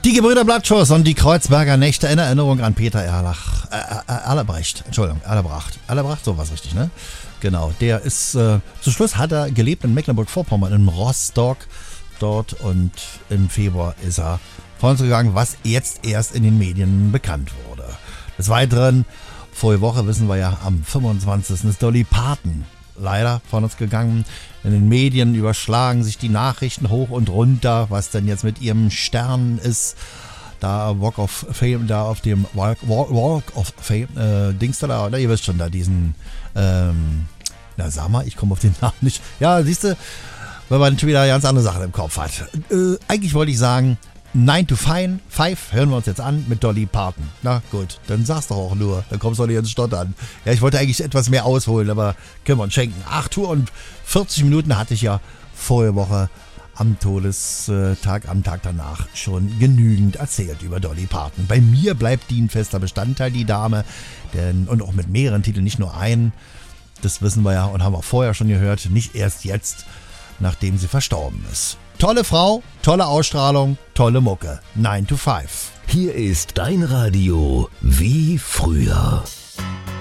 Die Gebrüder Blattschuss und die Kreuzberger Nächte in Erinnerung an Peter Erlebrecht. Entschuldigung, Erlebracht. Erlebracht, so was richtig, ne? Genau, der ist, zu Schluss hat er gelebt in Mecklenburg-Vorpommern, in Rostock dort, und im Februar ist er von uns gegangen, was jetzt erst in den Medien bekannt wurde. Des Weiteren, vorige Woche wissen wir ja, am 25. ist Dolly Parton leider von uns gegangen. In den Medien überschlagen sich die Nachrichten hoch und runter, was denn jetzt mit ihrem Stern ist. Da Walk of Fame, da auf dem Walk of Fame, Dings da, oder ihr wisst schon, da diesen, na sag mal, ich komme auf den Namen nicht. Ja, siehst du, wenn man schon wieder ganz andere Sachen im Kopf hat. Eigentlich wollte ich sagen, 9 to 5 hören wir uns jetzt an mit Dolly Parton. Na gut, dann sag's doch auch nur, dann kommst du doch nicht ins Stottern. Ja, ich wollte eigentlich etwas mehr ausholen, aber können wir uns schenken. 8 Uhr und 40 Minuten hatte ich ja vorige Woche am Todestag, am Tag danach schon genügend erzählt über Dolly Parton. Bei mir bleibt die ein fester Bestandteil, die Dame, und auch mit mehreren Titeln, nicht nur einen. Das wissen wir ja und haben auch vorher schon gehört, nicht erst jetzt, nachdem sie verstorben ist. Tolle Frau, tolle Ausstrahlung, tolle Mucke. 9 to 5. Hier ist dein Radio wie früher.